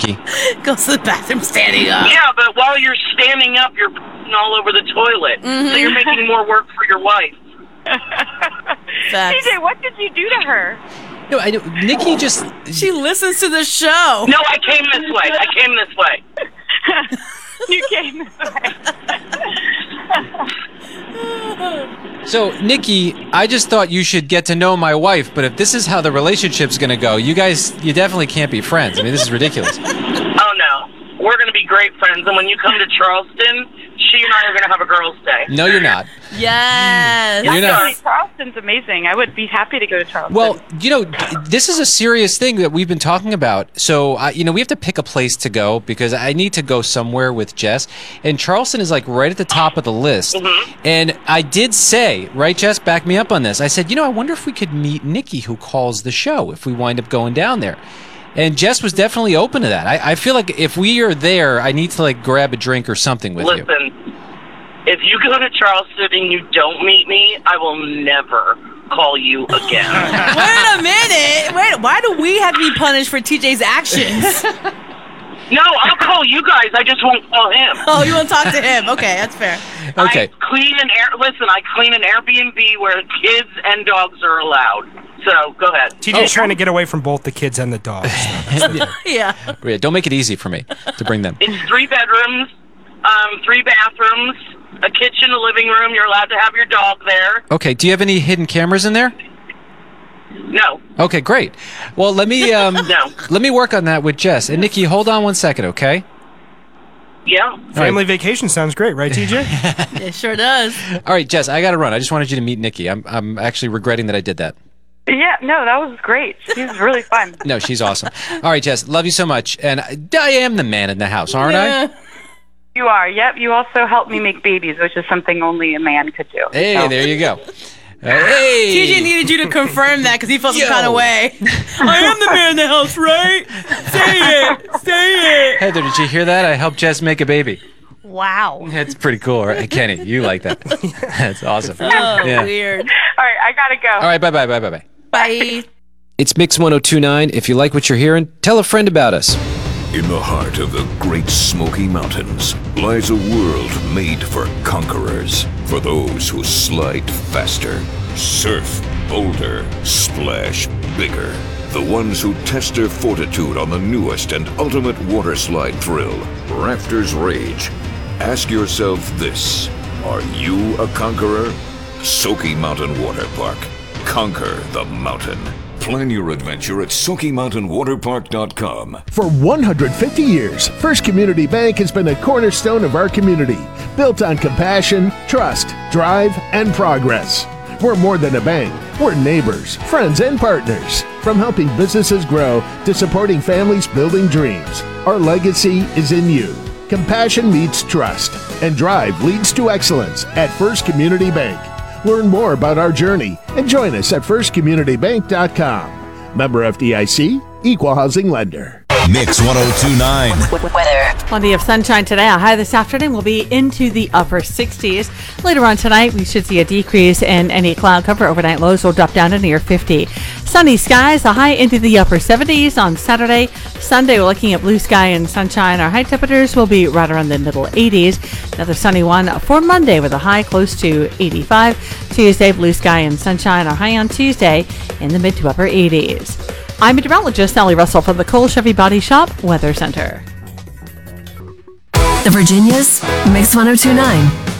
Nikki. Goes to the bathroom standing up. Yeah, but while you're standing up, you're pooping all over the toilet. So you're making more work for your wife. TJ, what did you do to her? No, I know. Nikki just... She listens to the show. No, I came this way. You came this way. So, Nikki, I just thought you should get to know my wife, but if this is how the relationship's going to go, you definitely can't be friends. I mean, this is ridiculous. Oh, no. We're going to be great friends, and when you come to Charleston, she and I are going to have a girls' day. No, you're not. Yes. You're not. Charleston's amazing. I would be happy to go to Charleston. Well, this is a serious thing that we've been talking about. So, we have to pick a place to go because I need to go somewhere with Jess. And Charleston is like right at the top of the list. Mm-hmm. And I did say, right, Jess, back me up on this. I said, I wonder if we could meet Nikki, who calls the show, if we wind up going down there. And Jess was definitely open to that. I feel like if we are there, I need to grab a drink or something with you. Listen, if you go to Charleston and you don't meet me, I will never call you again. Wait a minute. Why do we have to be punished for TJ's actions? No, I'll call you guys. I just won't call him. Oh, you want to talk to him? Okay, that's fair. Okay. I clean an Airbnb where kids and dogs are allowed. So, go ahead. TJ's trying to get away from both the kids and the dogs. Yeah. Don't make it easy for me to bring them. It's 3 bedrooms, 3 bathrooms, a kitchen, a living room. You're allowed to have your dog there. Okay, do you have any hidden cameras in there? No. Okay, great. Well, let me let me work on that with Jess. And Nikki, hold on one second, okay? Yeah. Family vacation sounds great, right, TJ? It sure does. All right, Jess, I got to run. I just wanted you to meet Nikki. I'm actually regretting that I did that. Yeah, no, that was great. She was really fun. No, she's awesome. All right, Jess, love you so much. And I am the man in the house, aren't I? You are, yep. You also helped me make babies, which is something only a man could do. Hey, so. There you go. Hey. TJ needed you to confirm that because he felt some kind of way. I am the man in the house, right? Say it. Heather, did you hear that? I helped Jess make a baby. Wow. That's pretty cool, right? Kenny, you like that. That's awesome. Oh, yeah. Weird. All right, I got to go. All right, bye-bye. Bye. It's Mix 1029. If you like what you're hearing, tell a friend about us. In the heart of the Great Smoky Mountains lies a world made for conquerors, for those who slide faster, surf bolder, splash bigger, the ones who test their fortitude on the newest and ultimate water slide thrill, Rafters Rage. Ask yourself this: are you a conqueror? Soaky Mountain Water Park. Conquer the mountain. Plan your adventure at SoakyMountainWaterPark.com. For 150 years, First Community Bank has been a cornerstone of our community, built on compassion, trust, drive, and progress. We're more than a bank. We're neighbors, friends, and partners. From helping businesses grow to supporting families building dreams, our legacy is in you. Compassion meets trust, and drive leads to excellence at First Community Bank. Learn more about our journey and join us at firstcommunitybank.com. Member FDIC, Equal Housing Lender. Mix 1029. Weather. Plenty of sunshine today. A high this afternoon will be into the upper 60s. Later on tonight, we should see a decrease in any cloud cover. Overnight lows will drop down to near 50. Sunny skies, a high into the upper 70s on Saturday. Sunday, we're looking at blue sky and sunshine. Our high temperatures will be right around the middle 80s. Another sunny one for Monday with a high close to 85. Tuesday, blue sky and sunshine. Our high on Tuesday in the mid to upper 80s. I'm meteorologist Sally Russell from the Cole Chevy Body Shop Weather Center. The Virginia's Mix 1029.